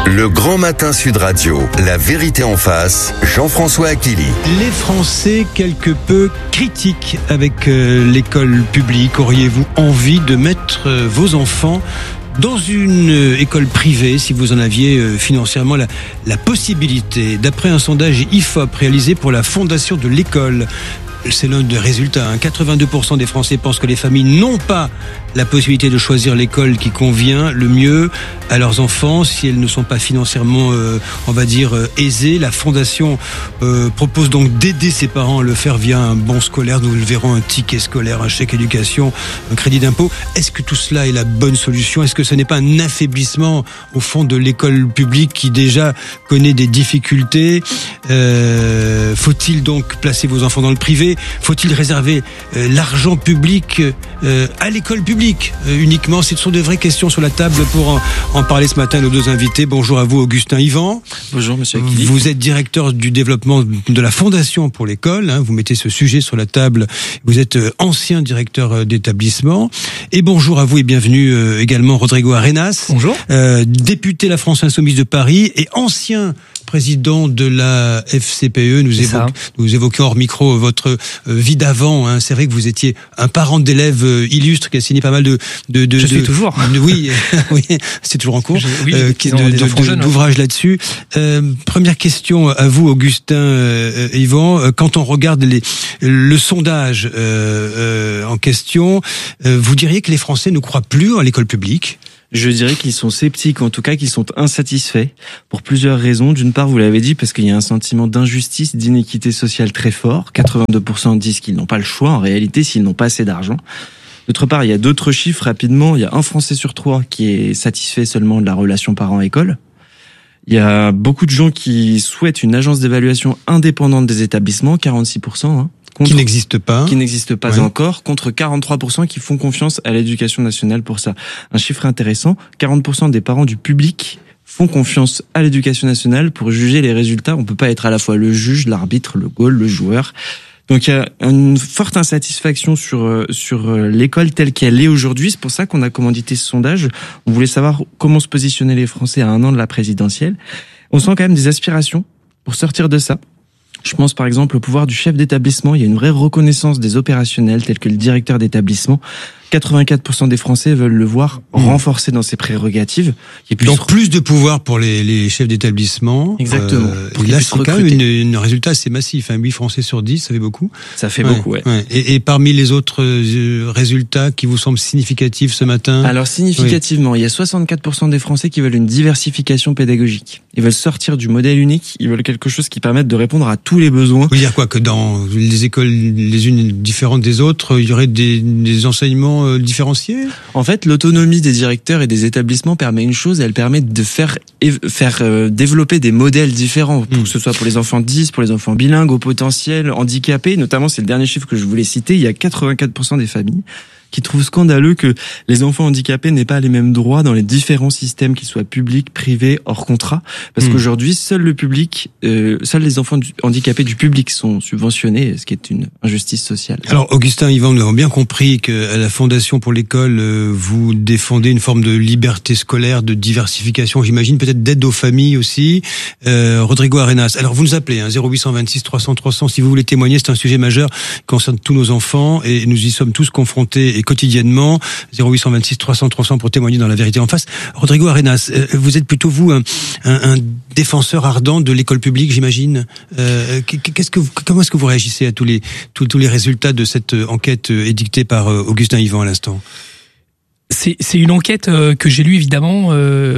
Le Grand Matin Sud Radio, la vérité en face, Jean-François Achilly. Les Français quelque peu critiques avec l'école publique. Auriez-vous envie de mettre vos enfants dans une école privée si vous en aviez financièrement la possibilité? D'après un sondage IFOP réalisé pour la fondation de l'école, c'est l'un des résultats. 82% des Français pensent que les familles n'ont pas la possibilité de choisir l'école qui convient le mieux à leurs enfants si elles ne sont pas financièrement, aisées. La fondation propose donc d'aider ses parents à le faire via un bon scolaire. Nous le verrons, un ticket scolaire, un chèque éducation, un crédit d'impôt. Est-ce que tout cela est la bonne solution? Est-ce que ce n'est pas un affaiblissement au fond de l'école publique qui déjà connaît des difficultés? Faut-il donc placer vos enfants dans le privé? Faut-il réserver l'argent public à l'école publique uniquement? Ce sont de vraies questions sur la table pour en parler ce matin, nos deux invités. Bonjour à vous, Augustin Yvan. Bonjour, monsieur Achilly. Vous êtes directeur du développement de la Fondation pour l'école. Vous mettez ce sujet sur la table. Vous êtes ancien directeur d'établissement. Et bonjour à vous et bienvenue également, Rodrigo Arenas. Bonjour. Député La France Insoumise de Paris et ancien président de la FCPE. Nous évoquions hors micro votre vie d'avant. C'est vrai que vous étiez un parent d'élèves illustre qui a signé pas mal Je suis toujours. Oui, c'est toujours en cours. D'ouvrages là-dessus. Première question à vous, Augustin Yvan. Quand on regarde le sondage en question, vous diriez que les Français ne croient plus à l'école publique? Je dirais qu'ils sont sceptiques, en tout cas qu'ils sont insatisfaits, pour plusieurs raisons. D'une part, vous l'avez dit, parce qu'il y a un sentiment d'injustice, d'inéquité sociale très fort. 82% disent qu'ils n'ont pas le choix, en réalité, s'ils n'ont pas assez d'argent. D'autre part, il y a d'autres chiffres, rapidement. Il y a un Français sur 3 qui est satisfait seulement de la relation parent-école. Il y a beaucoup de gens qui souhaitent une agence d'évaluation indépendante des établissements, 46%, qui n'existe pas. Qui n'existe pas encore, contre 43% qui font confiance à l'éducation nationale pour ça. Un chiffre intéressant, 40% des parents du public font confiance à l'éducation nationale pour juger les résultats. On peut pas être à la fois le juge, l'arbitre, le goal, le joueur. Donc il y a une forte insatisfaction sur l'école telle qu'elle est aujourd'hui. C'est pour ça qu'on a commandité ce sondage. On voulait savoir comment se positionner les Français à un an de la présidentielle. On sent quand même des aspirations pour sortir de ça. Je pense par exemple au pouvoir du chef d'établissement. Il y a une vraie reconnaissance des opérationnels tels que le directeur d'établissement. 84% des Français veulent le voir renforcé dans ses prérogatives. Donc plus de pouvoir pour les chefs d'établissement. Exactement. Là, c'est quand même un résultat assez massif. 8 Français sur 10, ça fait beaucoup. Ça fait beaucoup, ouais. Et parmi les autres résultats qui vous semblent significatifs ce matin? Alors significativement, il y a 64% des Français qui veulent une diversification pédagogique. Ils veulent sortir du modèle unique. Ils veulent quelque chose qui permette de répondre à tous les besoins. Vous voulez dire quoi? Que dans les écoles les unes différentes des autres, il y aurait des enseignements différenciés? En fait, l'autonomie des directeurs et des établissements permet une chose, elle permet de faire développer des modèles différents, que ce soit pour les enfants 10, pour les enfants bilingues, au potentiel, handicapés, notamment, c'est le dernier chiffre que je voulais citer, il y a 84% des familles qui trouvent scandaleux que les enfants handicapés n'aient pas les mêmes droits dans les différents systèmes, qu'ils soient publics, privés, hors contrat. Parce qu'aujourd'hui, seuls les enfants handicapés du public sont subventionnés, ce qui est une injustice sociale. Alors, Augustin Yvan, nous avons bien compris qu'à la Fondation pour l'école, vous défendez une forme de liberté scolaire, de diversification, j'imagine, peut-être d'aide aux familles aussi. Rodrigo Arenas, alors vous nous appelez, 0826 300 300, si vous voulez témoigner, c'est un sujet majeur qui concerne tous nos enfants et nous y sommes tous confrontés et quotidiennement. 0826 300 300 pour témoigner dans la vérité en face. Rodrigo Arenas, vous êtes plutôt vous un défenseur ardent de l'école publique, j'imagine. Comment est-ce que vous réagissez à tous les résultats de cette enquête édictée par Augustin Yvan à l'instant? C'est une enquête que j'ai lue évidemment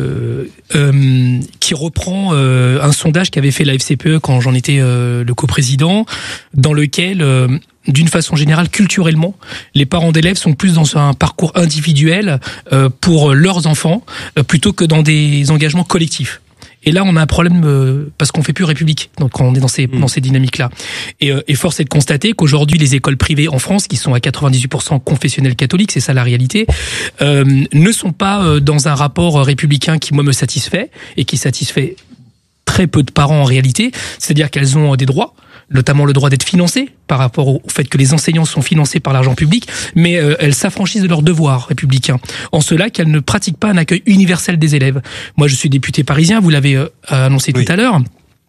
qui reprend un sondage qu'avait fait la FCPE quand j'en étais le coprésident, dans lequel d'une façon générale, culturellement, les parents d'élèves sont plus dans un parcours individuel pour leurs enfants plutôt que dans des engagements collectifs. Et là, on a un problème parce qu'on fait plus République. Donc, on est dans ces dynamiques-là. Et force est de constater qu'aujourd'hui, les écoles privées en France, qui sont à 98% confessionnelles catholiques, c'est ça la réalité, ne sont pas dans un rapport républicain qui, moi, me satisfait et qui satisfait très peu de parents en réalité. C'est-à-dire qu'elles ont des droits, notamment le droit d'être financé par rapport au fait que les enseignants sont financés par l'argent public, mais elles s'affranchissent de leurs devoirs républicains, en cela qu'elles ne pratiquent pas un accueil universel des élèves. Moi, je suis député parisien, vous l'avez annoncé tout à l'heure.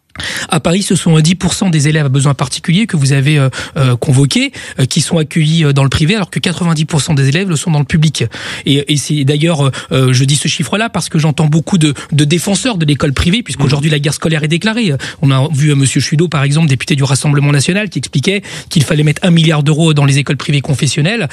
À Paris, ce sont 10% des élèves à besoins particuliers que vous avez convoqués qui sont accueillis dans le privé, alors que 90% des élèves le sont dans le public. Et c'est d'ailleurs, je dis ce chiffre-là parce que j'entends beaucoup de défenseurs de l'école privée, puisqu'aujourd'hui la guerre scolaire est déclarée. On a vu Monsieur Chudeau, par exemple, député du Rassemblement national, qui expliquait qu'il fallait mettre 1 milliard d'euros dans les écoles privées confessionnelles.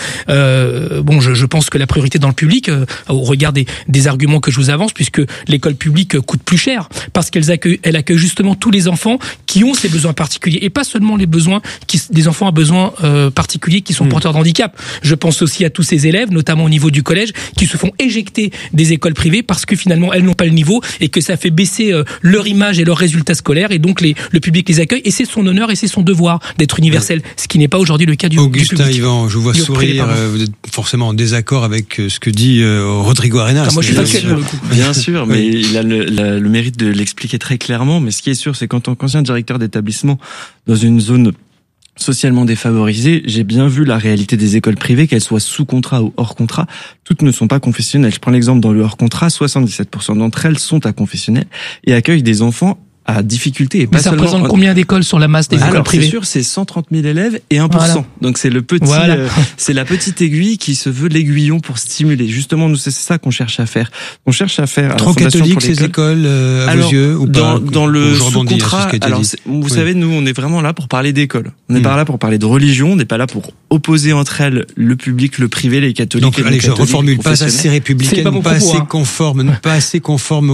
Je pense que la priorité dans le public, au regard des arguments que je vous avance, puisque l'école publique coûte plus cher, parce qu'elle accueille justement tous les enfants qui ont ces besoins particuliers et pas seulement les besoins des enfants à besoins particuliers qui sont porteurs de handicap. Je pense aussi à tous ces élèves, notamment au niveau du collège, qui se font éjecter des écoles privées parce que finalement elles n'ont pas le niveau et que ça fait baisser leur image et leurs résultats scolaires, et donc le public les accueille, et c'est son honneur et c'est son devoir d'être universel, ce qui n'est pas aujourd'hui le cas du public. Augustin Yvan, je vous vois sourire, vous êtes forcément en désaccord avec ce que dit Rodrigo Arenas. Moi je suis factuel pour le coup. Bien sûr, mais il a le mérite de l'expliquer très clairement, mais ce qui est sûr, c'est qu'en tant qu'ancien directeur d'établissement dans une zone socialement défavorisée, j'ai bien vu la réalité des écoles privées, qu'elles soient sous contrat ou hors contrat. Toutes ne sont pas confessionnelles. Je prends l'exemple dans le hors contrat, 77% d'entre elles sont à confessionnel et accueillent des enfants à difficulté. Et pas ça seulement... représente combien d'écoles sur la masse des écoles privées? C'est sûr, c'est 130 000 élèves et 1%. Voilà. Donc c'est c'est la petite aiguille qui se veut l'aiguillon pour stimuler. Justement, nous, c'est ça qu'on cherche à faire. On cherche à faire. Trop catholiques ces écoles, à vos yeux, ou pas? Dans le sous-contrat, vous savez, nous, on est vraiment là pour parler d'école. On n'est pas là pour parler de religion. On n'est pas là pour opposer entre elles le public, le privé, les catholiques. Donc, allez, je reformule, pas assez républicaine, pas assez conforme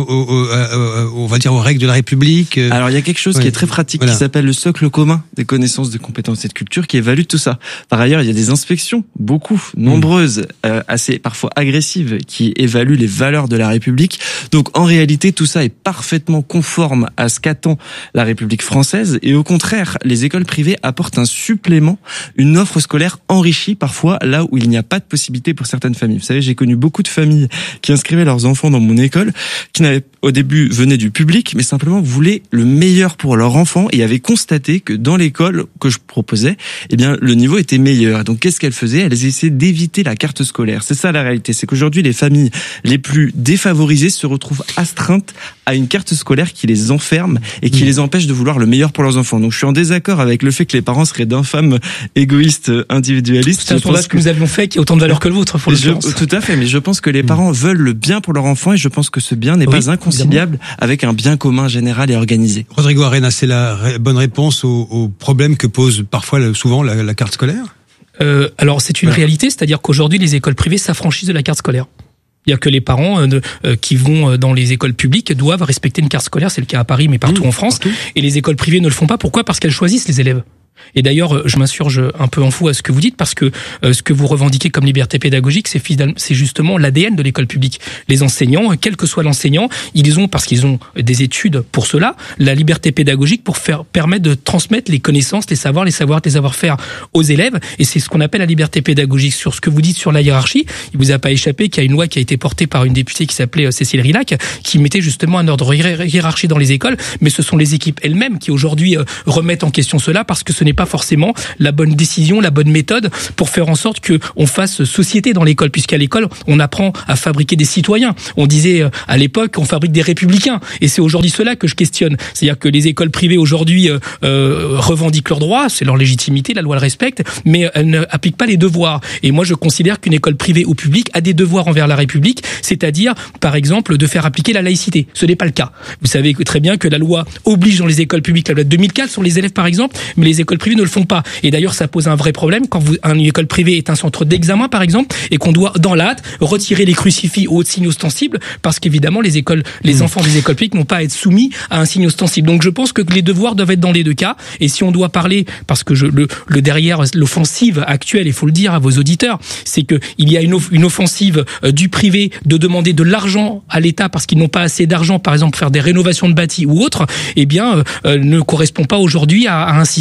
on va dire aux règles de la République. Alors il y a quelque chose qui est très pratique, qui s'appelle le socle commun des connaissances, de compétences et de culture, qui évalue tout ça. Par ailleurs, il y a des inspections, nombreuses, assez parfois agressives, qui évaluent les valeurs de la République. Donc en réalité, tout ça est parfaitement conforme à ce qu'attend la République française. Et au contraire, les écoles privées apportent un supplément, une offre scolaire enrichie parfois là où il n'y a pas de possibilité pour certaines familles. Vous savez, j'ai connu beaucoup de familles qui inscrivaient leurs enfants dans mon école, qui n'avaient au début venaient du public, mais simplement voulaient le meilleur pour leur enfant et avaient constaté que dans l'école que je proposais, le niveau était meilleur. Donc qu'est-ce qu'elles faisaient? Elles essayaient d'éviter la carte scolaire. C'est ça la réalité, c'est qu'aujourd'hui les familles les plus défavorisées se retrouvent astreintes à une carte scolaire qui les enferme et qui les empêche de vouloir le meilleur pour leurs enfants. Donc je suis en désaccord avec le fait que les parents seraient d'infâmes égoïstes individualistes. C'est un sondage que nous avions fait qui a autant de valeur que le vôtre, pour le sens. Tout à fait, mais je pense que les parents veulent le bien pour leur enfant et je pense que ce bien n'est pas inconciliable avec un bien commun général et organisé. Rodrigo Arenas, c'est la bonne réponse au problème que pose souvent la carte scolaire? Alors c'est une réalité, c'est-à-dire qu'aujourd'hui les écoles privées s'affranchissent de la carte scolaire. C'est-à-dire que les parents qui vont dans les écoles publiques doivent respecter une carte scolaire, c'est le cas à Paris mais partout en France, et les écoles privées ne le font pas. Pourquoi? Parce qu'elles choisissent les élèves. Et d'ailleurs, je m'insurge un peu en fou à ce que vous dites, parce que ce que vous revendiquez comme liberté pédagogique, c'est justement l'ADN de l'école publique. Les enseignants, quel que soit l'enseignant, parce qu'ils ont des études pour cela, la liberté pédagogique pour permettre de transmettre les connaissances, les savoirs, les savoir-faire aux élèves. Et c'est ce qu'on appelle la liberté pédagogique. Sur ce que vous dites sur la hiérarchie, il vous a pas échappé qu'il y a une loi qui a été portée par une députée qui s'appelait Cécile Rilhac, qui mettait justement un ordre hiérarchie dans les écoles. Mais ce sont les équipes elles-mêmes qui aujourd'hui remettent en question cela, parce que ce n'est pas forcément la bonne décision, la bonne méthode pour faire en sorte que on fasse société dans l'école, puisqu'à l'école on apprend à fabriquer des citoyens. On disait à l'époque on fabrique des républicains, et c'est aujourd'hui cela que je questionne. C'est-à-dire que les écoles privées aujourd'hui revendiquent leurs droits, c'est leur légitimité, la loi le respecte, mais elles n'appliquent pas les devoirs. Et moi je considère qu'une école privée ou publique a des devoirs envers la République, c'est-à-dire par exemple de faire appliquer la laïcité. Ce n'est pas le cas. Vous savez très bien que la loi oblige dans les écoles publiques, la loi de 2004 sur les élèves par exemple, mais les écoles privées ne le font pas. Et d'ailleurs, ça pose un vrai problème quand une école privée est un centre d'examen, par exemple, et qu'on doit, dans la hâte, retirer les crucifix ou autres signes ostensibles, parce qu'évidemment, les enfants des écoles publiques n'ont pas à être soumis à un signe ostensible. Donc, je pense que les devoirs doivent être dans les deux cas. Et si on doit parler, parce que le derrière, l'offensive actuelle, il faut le dire à vos auditeurs, c'est que il y a une offensive du privé de demander de l'argent à l'État parce qu'ils n'ont pas assez d'argent, par exemple, pour faire des rénovations de bâtis ou autres, ne correspond pas aujourd'hui à un système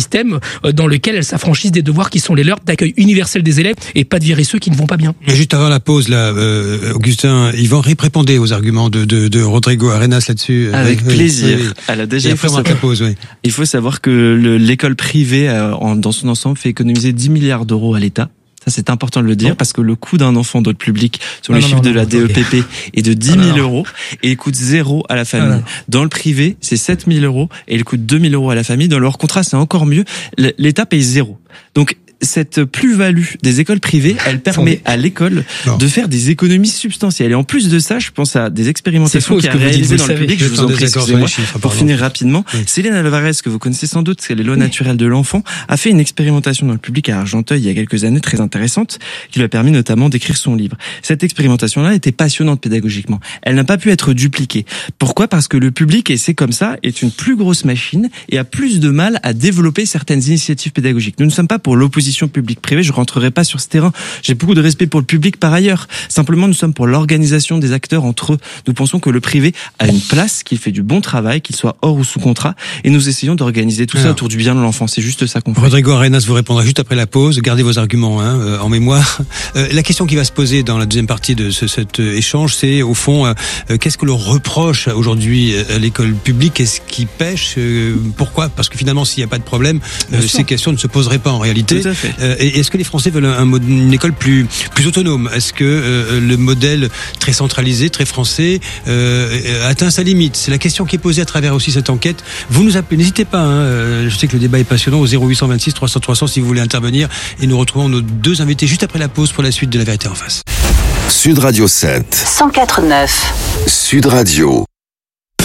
dans lequel elles s'affranchissent des devoirs qui sont les leurs d'accueil universel des élèves et pas de virer ceux qui ne vont pas bien. Et juste avant la pause, là, Augustin, Yvan, répondez aux arguments de Rodrigo Arenas là-dessus. Avec plaisir. Oui. Alors déjà, et après, on la pause, oui. Il faut savoir que l'école privée, dans son ensemble, fait économiser 10 milliards d'euros à l'État. Ça, c'est important de le dire, parce que le coût d'un enfant d'autre public, sur les chiffres de la DEPP, est de 10 000 euros, et il coûte 0 à la famille. Dans le privé, c'est 7 000 euros, et il coûte 2 000 euros à la famille. Dans leur contrat, c'est encore mieux. L'État paye 0. Donc, cette plus-value des écoles privées, elle permet à l'école de faire des économies substantielles. Et en plus de ça, je pense à des expérimentations qui a réalisées dans le public. Je vous en prie, excusez-moi, pour finir rapidement. Oui. Céline Alvarez, que vous connaissez sans doute, c'est les lois naturelles de l'enfant, a fait une expérimentation dans le public à Argenteuil il y a quelques années, très intéressante, qui lui a permis notamment d'écrire son livre. Cette expérimentation-là était passionnante pédagogiquement. Elle n'a pas pu être dupliquée. Pourquoi ? Parce que le public, et c'est comme ça, est une plus grosse machine et a plus de mal à développer certaines initiatives pédagogiques. Nous ne sommes pas pour l'opposition public-privé, je rentrerai pas sur ce terrain. J'ai beaucoup de respect pour le public par ailleurs. Simplement, nous sommes pour l'organisation des acteurs entre eux. Nous pensons que le privé a une place, qu'il fait du bon travail, qu'il soit hors ou sous contrat, et nous essayons d'organiser tout ça autour du bien de l'enfant. C'est juste ça qu'on fait. Rodrigo Arenas vous répondra juste après la pause. Gardez vos arguments en mémoire. La question qui va se poser dans la deuxième partie de cet échange, c'est au fond, qu'est-ce que l'on reproche aujourd'hui à l'école publique ? Qu'est-ce qui pêche ? Pourquoi ? Parce que finalement, s'il n'y a pas de problème, ces questions ne se poseraient pas en réalité. Et est-ce que les Français veulent une école plus autonome ? Est-ce que le modèle très centralisé, très français, atteint sa limite ? C'est la question qui est posée à travers aussi cette enquête. Vous nous appelez, n'hésitez pas, je sais que le débat est passionnant, au 0826 300 300 si vous voulez intervenir. Et nous retrouvons nos deux invités juste après la pause pour la suite de La Vérité en face. Sud Radio 7. 104.9. Sud Radio.